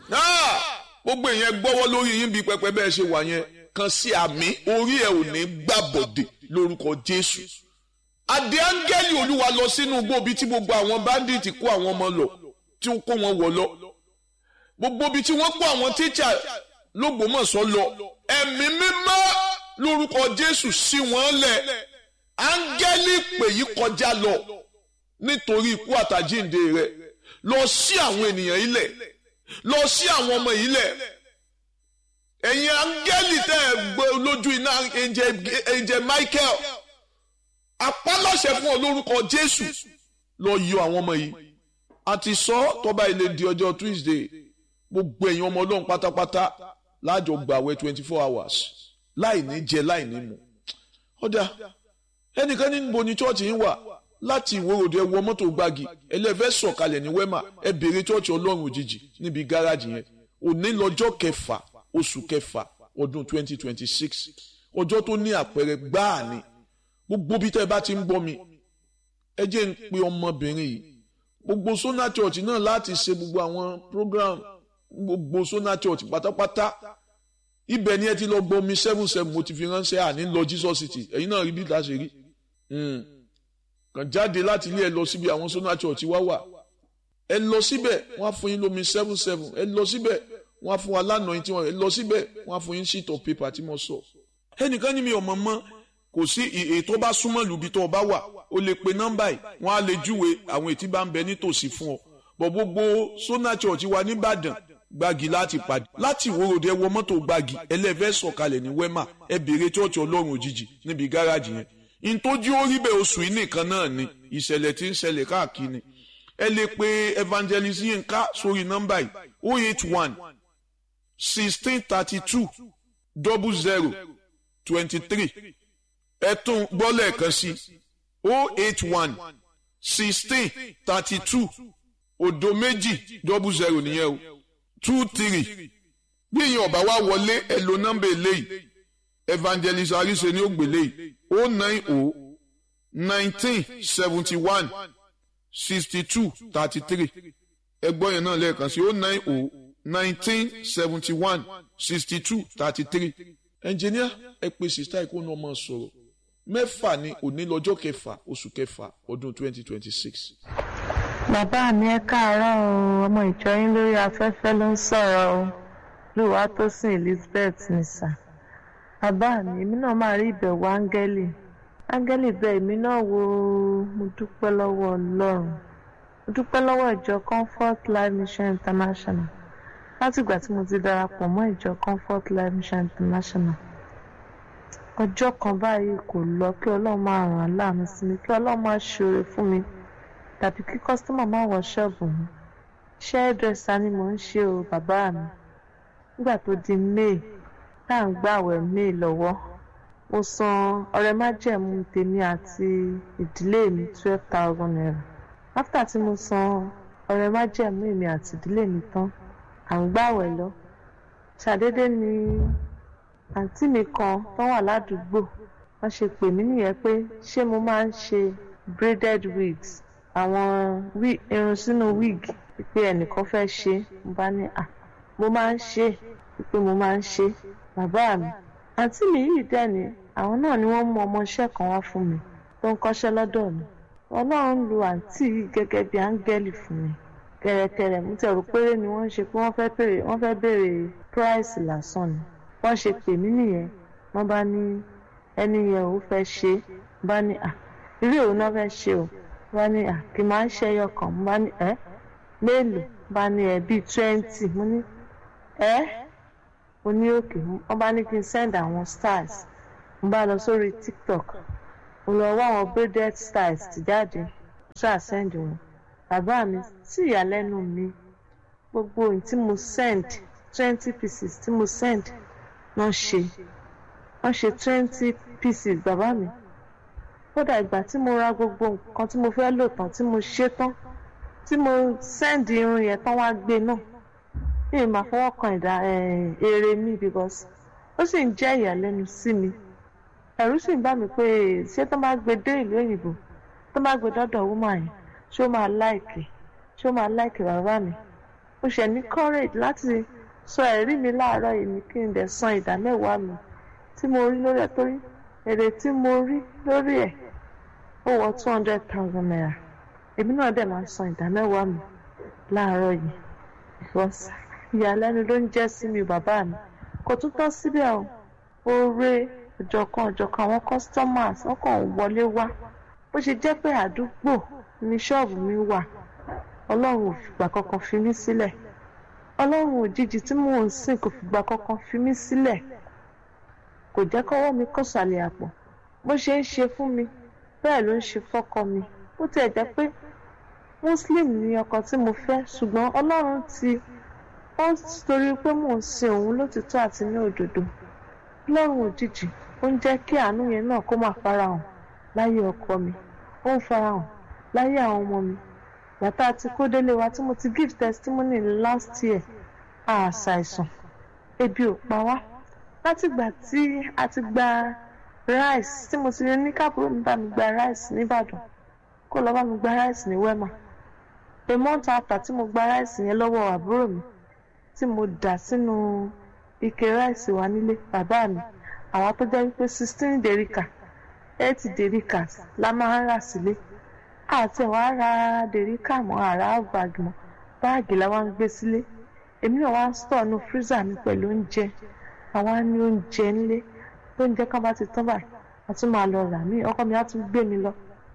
gbogbo èèyàn gbọ́wọ́ lórí yín bí pẹpẹ bẹ́ẹ̀ ṣe wà yẹn kan sí àmì orí ẹ̀ ò ní gbàbọ̀dè lórúkọ Jésù. Adé áńgẹ́lì Olúwa lọ sínú gbòbí tí gbogbo àwọn báńdíìtì kó àwọn ọmọ lọ tí ó kó wọn wọ̀ lọ. Gbogbo ibi tí wọ́n kó àwọn tíṣà l'Ógbómọ̀ṣọ́ lọ. Ẹ̀mí mímọ́ lórúkọ Jésù sí wọn lẹ̀. Áńgẹ́lì pè yí kọjá lọ nítorí ikú àtàjíǹde rẹ̀. Lọ sí àwọn ènìyàn ilẹ̀. Lọ sí àwọn ọmọ ilẹ̀. Ẹ̀yin áńgẹ́lì tẹ́ ẹ gbé lójú iná Angel Michael. Apálọ́ṣẹ fún ọ lórúkọ Jésù lọ yọ àwọn ọmọ yìí. A ti sọ tọ́ba ilé di ọjọ́ Tuesday gbogbo ẹ̀yin ọmọ Ọlọ́run pátápátá lájọ gbàwẹ̀ 24 hours láì ní jẹ láì ní mu. Ọ̀dà ẹnìkan ní níbo ni chọ́ọ̀chì yín wà láti ìwòròdú ẹ wọ mọ́tò gbági ẹlẹ́fẹ́ sọ̀kalẹ̀ ní Wema ẹ béèrè chọ́ọ̀chì Ọlọ́run òjijì níbi gáràjì yẹn. Òní lọ́jọ́ kẹfà oṣù kẹfà ọdún 2026 ọjọ́ tó ní àpẹẹrẹ gbáà ni. Gbogbo bí tẹ́ bá ti ń gbọ́ mi ẹ jẹ́ ń pe ọmọbìnrin yìí gbogbo Sona Church náà láti ṣe gbogbo àwọn program gbogbo Sona Church pátápátá ibẹ̀ ni ẹ ti lọ gbọ́ mi 77 mo ti fi ránṣẹ́ àní lọ Jesus City ẹ̀yin náà rí bí ta ṣe rí kàn jáde láti ilé ẹ lọ síbi àwọn Sona Church wá wà ẹ lọ síbẹ̀ wọ́n á fún yín lómi 77 ẹ lọ síbẹ̀ wọ́n á fún wa lánàá yín tí wọ́n ẹ lọ síbẹ̀ wọ́n á fún yín sheet of paper tí mo sọ ẹnìkan ní mi ọmọ mọ́ kò sí ètò bá súnmọ́ lùbí tó o bá wà o lè pe nọ́mbà yìí wọ́n á lè júwe àwọn ètí bá ń bẹ nítòsí fún ọ bọ̀ gbogbo Sona Church wa nìbàdàn gbági láti pàdé láti ìwòròdú ẹ wọ mọ́tò gbági ẹlẹ́fẹ́ sọ̀kalẹ̀ ní Wema ẹ béèrè church Ọlọ́run òjijì níbi gáràjì yẹn ìtọ́jú orí bẹ́ẹ̀ oṣù yìí nìkan náà ni ìṣẹ̀lẹ̀ tí ń ṣẹlẹ̀ káàkiri ẹ lè pe Evangelist Yinka sórí nọ́mbà yìí 081 1632 0023 ẹ tún gbọ́ lẹ́ẹ̀kan sí 081 1632 00 nìyẹn o 23 bí èèyàn ọba wa wọlé ẹ lo nọ́mbà eléyìí Evangelist Arise ní ògbélé yìí 090 1971 62 33 ẹgbọ́n yẹn náà lẹ́ẹ̀kan sí 090 1971 62 33 ẹnjìníà ẹ pè sísá ikú náà máa sọ̀rọ̀ mẹ́fà ní òní lọ́jọ́ kẹfà oṣù kẹfà ọdún 2026. Bàbá mi ẹ káàárọ̀ o, ọmọ ìjọ yín lórí afẹ́fẹ́ ló ń sọ̀rọ̀ o, Olúwatósìn Elizabeth nìsà. Bàbá mi èmi náà máa rí ìbẹ̀wò áńgẹ́lì bẹ́ẹ̀ èmi náà wo mo dúpẹ́ lọ́wọ́ Ọlọ́run, mo dúpẹ́ lọ́wọ́ ìjọ Comfort Life Mission International látìgbà tí mo ti darapọ̀ mọ́ ìjọ Comfort Life Mission International. Ọjọ́ kan báyìí kò lọ kí Ọlọ́run máa ràn án láàmú sí mi, kí Ọlọ́run máa ṣoore fún mi tàbí kí kọ́sítọ́mà máa wọ ṣọ́ọ̀bù mi. Iṣẹ́ hairdresser ni mò ń ṣe o bàbá mi. Nígbà tó di May tá à ń gbààwẹ̀ May lọ́wọ́, mo san ọrẹ májẹ̀mú tèmi àti ìdílé mi 12,000 naira. After tí mo san ọrẹ májẹ̀mú èmi àti ìdílé mi tán, à ń gbààwẹ̀ lọ. Ṣàdédé ni àǹtí mi kan tó wà ládùúgbò wọ́n ṣe pè mí nìyẹn pé ṣé mo máa ń ṣe braided wigs, àwọn irun sínú wig pé ẹnìkan fẹ́ ṣe. Mo bá ní mo máa ń ṣe pé mo máa ń ṣe. Bàbá mi àǹtí mi yìí dẹ̀ ni àwọn náà ni wọ́n mú ọmọọṣẹ́ kan wá fún mi tó ń kọ́ṣẹ́ lọ́dọ̀ mi. Ọlọ́run lu àǹtí yìí gẹ́gẹ́ bí áńgẹ́lì fún mi. Kẹ̀rẹ̀kẹ̀rẹ̀ mo tẹ̀rù péré ni wọ́n ṣe pé wọ́n fẹ́ béèrè price lásán ni. Wọ́n ṣe pè mí nìyẹn, wọ́n bá ní ẹni yẹn ò fẹ́ ṣe, bá ní irú òun náà fẹ́ ṣe o, bá ní kì í máa ń ṣe ẹyọ kan, bá ní mélòó, bá ní bíi 20, mo ní mo ní òkè, wọ́n bá ní kí n send àwọn styles, mo bá lọ sórí TikTok, mo lọ wá àwọn braided styles ti jáde, mo ṣáà send wọn. Bàbá mi sí ìyàlẹ́nu mi, gbogbo ohun tí mo send 20 pieces tí mo send wọ́n ṣe 20 pieces bàbá mi. Kódà ìgbà tí mo ra gbogbo nǹkan tí mo fẹ́ lò tán tí mo ṣe tán tí mo send irun yẹn tán wá gbé náà mi ì máa fọwọ́ kan èrè mi because ó sì ń jẹ́ ìyàlẹ́nu sí mi. Ẹ̀rù sì ń bà mí pé ṣé tó bá gbé dé ìlú òyìnbó tó bá gbé dọ́dọ̀ woman yẹn ṣé ó máa láìkì bàbá mi. mo ṣẹ̀ ní courage láti sọ ẹ̀rí mi láàárọ̀ yìí ní kí n dẹ̀ san ìdá mẹ́wàá mi tí mo rí lórí ẹ̀ torí èrè tí mo rí lórí ẹ̀ ó wọ 200,000 naira. Èmi náà dẹ̀ máa san ìdá mẹ́wàá mi láàárọ̀ yìí because ìyàlẹ́nu ló ń jẹ́ sí mi bàbá mi. Kò tún tán síbẹ̀ o, oore ọ̀jọ̀kan àwọn customers wọ́n kàn wọlé wá. Bó ṣe jẹ́ pé àdúgbò ní ṣọ́ọ̀bù mi wà, Ọlọ́run ò fìgbà kankan fi mí sílẹ̀. Ọlọ́run òjijì tí mò ń sìn kò fìgbà kankan fi mí sílẹ̀. Kò jẹ́ kọ́wọ́ mi kó sàlẹ̀ àpò. Bó ṣe ń ṣe fún mi bẹ́ẹ̀ ló ń ṣe fọ́kọ mi. Bó tiẹ̀ jẹ́ pé Muslim ni ọkọ tí mo fẹ́, ṣùgbọ́n Ọlọ́run ti ó torí pé mò ń sin òun lótìtọ́ àti ní òdodo. Ọlọ́run òjijì ó ń jẹ́ kí àánú yẹn náà kó máa farahàn láyé ọkọ mi, ó ń farahàn láyé àwọn ọmọ mi. Bàtà àti kó délé wa tí mo ti give testimony last year, àṣàìsàn, ebi ò pa wá. Látìgbà tí a ti gba rice tí mo ti rí ní káàbùrò mi bá mi gba rice nìbàdàn, kó lọ bá mi gba rice ní Wema. A month after tí mo gba rice yẹn lọ́wọ́ àbúrò mi tí mo dà sínú ike rice wa nílé bàbá mi, àwọn tó jẹ́ wípé 16 dèríkà 8 dèríkà la máa ń rà sílé. Àti ẹ̀wà ra dèríkà mọ́ àrà báàgì mọ́, báàgì la wá ń gbé sílé. Èmi náà wá ń store nínú freezer mi pẹ̀lú oúnjẹ. Àwa ní oúnjẹ nílé, oúnjẹ kan bá ti tán báyìí a tún máa lọ rà mí. Ọkọ mi á tún gbé mi lọ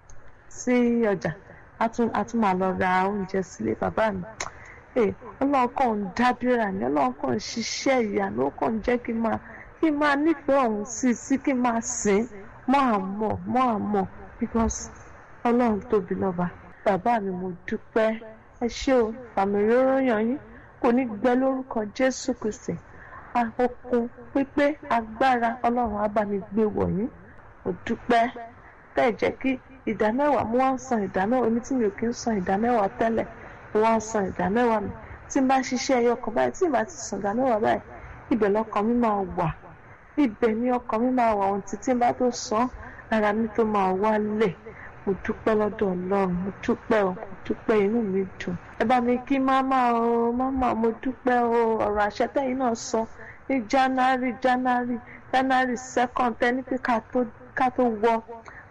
sí ọjà, a tún máa lọ ra oúnjẹ sílé bàbá mi. Ọlọ́run kàn ń dábìrà ní, Ọlọ́run kàn ń ṣiṣẹ́ ìyanu, ó kàn ń jẹ́ kí n máa nífẹ̀ẹ́ òun sí kí n máa sìn mọ́ àmọ́ because Ọlọ́run tóbi lọ́ba. Bàbá mi mo dúpẹ́, ẹ ṣé o, fàmì róró yàn yín kò ní gbẹ lórúkọ Jésù Kristi. Okun pípé agbára Ọlọ́run á bá mi gbé wọ̀nyí. Mo dúpẹ́ tẹ́ jẹ́ kí ìdá mẹ́wàá mo wá ń san ìdá mẹ́wàá, èmi tí mi ò kí ń san ìdá mẹ́wàá tẹ́lẹ̀ mo wá ń san ìdá mẹ́wàá mi. Tí n bá ṣiṣẹ́ ẹyọ kan báyìí, tí n bá ti san ìdá mẹ́wàá báyìí, ibẹ̀ lọ́kàn mi máa wà, ibẹ̀ ni ọkàn mi máa wà ohun tí n bá tó san ara mi tó máa wálẹ̀. Mo dúpẹ́ lọ́dọ̀ Ọlọ́run, mo dúpẹ́ inú mi dùn. Ẹ bá mi kí máma o, máma mo dúpẹ́ o. Ọ̀rọ̀ àṣẹ tẹ́yìn náà sọ ní January 2nd tẹ́ni pé ká tó wọ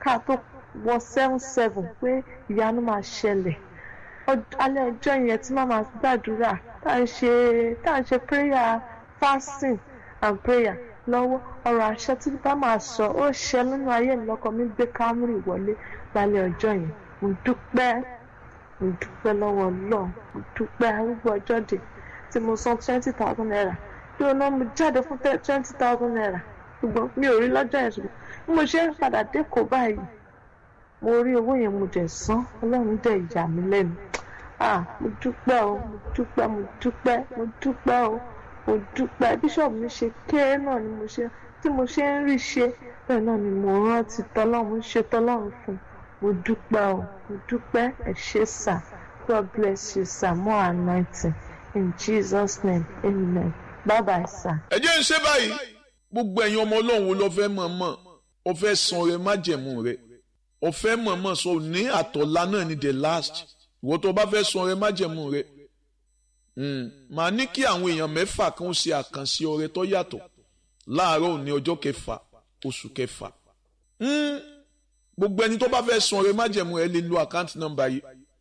7/7 pé ìyanu máa ṣẹlẹ̀. Alẹ́ ọjọ́ yẹn tí màmá gbàdúrà tá à ń ṣe prayer, fasting and prayer lọ́wọ́, ọ̀rọ̀ àṣẹ tí bá máa sọ ó ṣẹ nínú ayé mi. Lọ́kọ mi gbé Camry wọlé lálẹ́ ọjọ́ yẹn. Mo dúpẹ́ lọ́wọ́ Ọlọ́run, mo dúpẹ́ arúgbó ọjọ́ dé tí mo san 20,000 naira. Bí o náà mo jáde fún 20,000 naira, ṣùgbọ́n mi ò rí lọ́jọ́ yẹn. Ṣùgbọ́n bí mo ṣe ń padà dé kò báyìí, mo rí owó yẹn mo dẹ̀ san. Ọlọ́run dẹ̀ yà mí lẹ́nu. Mo dúpẹ́ o, mo dúpẹ́ o. Bíṣọ̀bù mi ṣe kéré náà ni tí mo ṣe ń rí ṣe, bẹ́ẹ̀ náà ni mo rántí tọ́lọ́run, ṣe tọ́lọ́run fún. Mo dúpẹ́, ẹ ṣé sà. God bless you sir, more anointing in Jesus name, amen. Bye bye sir. Ẹ jẹ́ ń ṣe báyìí, gbogbo ẹ̀yin ọmọ Ọlọ́run ló fẹ́ mọ̀ọ́mọ̀, ó fẹ́ san rẹ májẹ̀mú rẹ, ó fẹ́ mọ̀ọ́mọ̀ sọ ní àtọ̀lá náà ní the last. Ìwọ tó bá fẹ́ san rẹ májẹ̀mú rẹ, màá ní kí àwọn èèyàn 6 kan ṣe àkànṣe ọrẹ tó yàtọ̀ láàárọ̀ òní ọjọ́ 6 oṣù 6. Gbogbo ẹni tó bá fẹ́ san ọrẹ májẹ̀mú ẹ lè lo àkáǹtì nọ́mbà yìí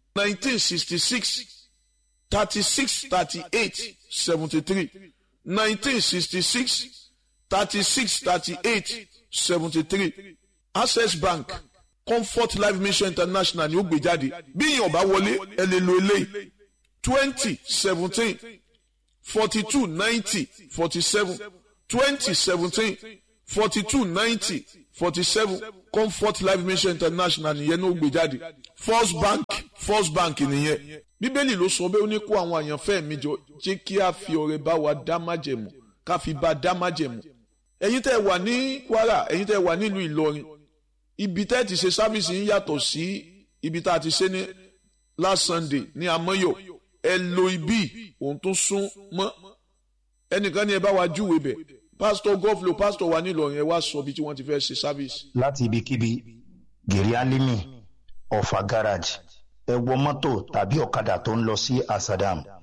1966 36 38 73 1966 36 38 73 Access Bank Comfort Life Mission International ni ó gbé jáde. Bí èèyàn bá wọlé ẹ lè lo eléyìí 2017 42 90 47 2017 42 90 47 Comfort Life Mission International nìyẹn ní ó gbé jáde. First Bank nìyẹn. Bíbélì ló sọ bẹ́ẹ̀ ó ní kó àwọn àyànfẹ́ mi jọ jẹ́ kí a fi ọrẹ bá wa dá májẹ̀mú ká fi bá dá májẹ̀mú. Ẹ̀yin tẹ́ wà ní Kwara, ẹ̀yin tẹ́ wà nílùú Ìlọrin, ibi tẹ́ ti ṣe sáfìsì ń yàtọ̀ sí ibi tá a ti ṣe ní last Sunday ní Amọ́yọ̀. Ẹ lo ibi òun tó sún mọ́ ẹnìkan ní ẹ bá wa júwe bẹ̀. Pastor Goflo, pastor wa nílọrin, ẹ wá sọ bí tí wọ́n ti fẹ́ ṣe sáfìsì. Láti ibikíbi Gèrè Alimi Ọ̀fà garage, ẹ wọ mọ́tò tàbí ọ̀kadà tó ń lọ sí Asadam,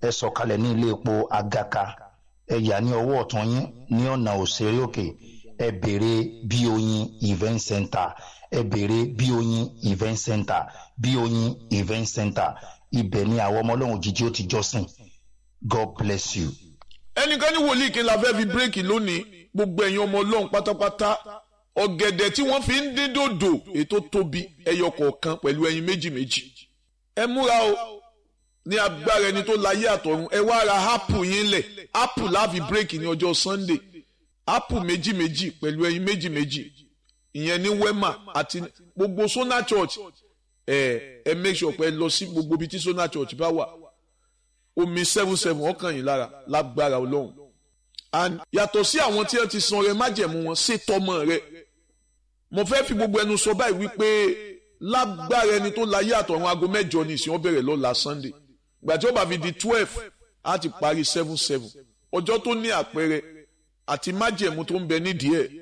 ẹ sọ̀kalẹ̀ ní ilé epo Agaka ẹ yà ní ọwọ́ ọ̀tún yín ní ọ̀nà Òṣèré Òkè ẹ béèrè Bíoyin Event Center ẹ béèrè Bíoyin Event Center Bíoyin Event Center ibẹ̀ ni àwọn ọmọ Ọlọ́run òjijì ó ti jọ́sìn. God bless you. ẹnìkan ní wòlíì kí n la fẹ́ fi bírèkì lónìí gbogbo ẹ̀yin ọmọ Ọlọ́run pátápátá ọ̀gẹ̀dẹ̀ tí wọ́n fi ń dín dòdò ètò tóbi ẹyọ kọ̀ọ̀kan pẹ̀lú ẹyin méjì méjì ẹ múra o ní agbára ẹni tó láyé àtọ̀run ẹ wá ra ápù yín lẹ̀ ápù láàfi bírèkì ní ọjọ́ Sunday ápù méjì méjì pẹ̀lú ẹyin méjì méjì ìyẹn ní Wema àti gbogbo Sona Church ẹ make sure pé ẹ lọ sí gbogbo ibi tí Sona Church bá wà omi 77 ọkàn yìí lára lágbára Ọlọ́run and yàtọ̀ sí àwọn tí wọ́n ti san rẹ májẹ̀mú wọn ṣètọ́mọ rẹ mo fẹ́ fi gbogbo ẹnu sọ báyìí wípé lágbára ẹni tó láyé àtọ̀run aago 8 ní ìsìn ó bẹ̀rẹ̀ lọ́la Sunday ìgbà tí ó bá fi di 12 á ti parí 7 ọjọ́ tó ní àpẹẹrẹ àti májẹ̀mú tó ń bẹ nídìí ẹ̀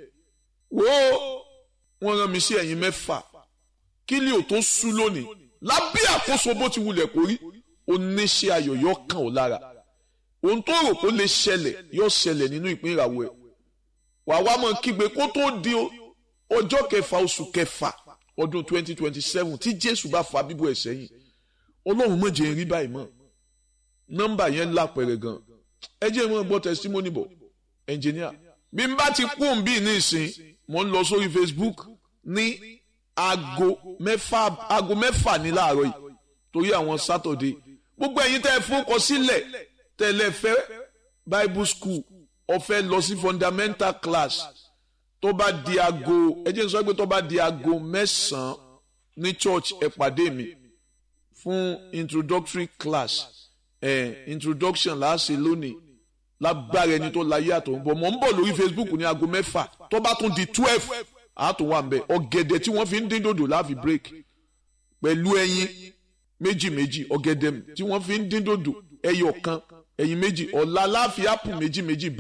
wọ́n rán mi sí ẹ̀yin 6 kí lè ò tó sú lónìí lábẹ́ àkóso bó ti wulẹ̀ kórí oníṣẹ́ ayọ̀ yóò kàn ọ́ lára ohun tó rò kó lè ṣẹlẹ̀ yóò ṣẹlẹ̀ nínú ìpín ìràwọ̀ ẹ̀ wàá wá mọ̀ kígbe kó tó di ọjọ́ kẹfà oṣù kẹfà ọdún 2027 tí Jésù bá fa bíbọ̀ ẹ̀ sẹ́yìn Ọlọ́run má jẹ́ n rí báyìí mọ́ nọ́mbà yẹn lápẹ̀rẹ̀ gan ẹ jẹ́ mọ́ gbọ́ testimony bọ̀ engineer bí n bá ti kú òun bí ní ìsìn mo ń lọ sórí Facebook ní aago mẹ́fà ní láàárọ̀ yìí torí àwọn Saturday gbogbo ẹ̀yin tẹ́ ẹ fowókọ sílẹ̀ tẹ́lẹ̀ fẹ́ Bible school ọ̀fẹ́ lọ sí fundamental class tó bá di aago ẹ jẹ́ n sọ pé tó bá di aago 9 ní church ẹ pàdé mi fún introductory class introduction láàṣẹ lónìí lágbára ẹni tó láyé àtọ̀ bọ̀ mọ̀ ń bọ̀ lórí Facebook ní aago 6 tó bá tún di 12 àtún wà ń bẹ ọ̀gẹ̀dẹ̀ tí wọ́n fi ń dín dòdò láàfi break pẹ̀lú ẹyin méjì méjì ọ̀gẹ̀dẹ̀ tí wọ́n fi ń dín dòdò ẹyọ kan ẹyin méjì ọ̀la láàfi ápù méjì méjì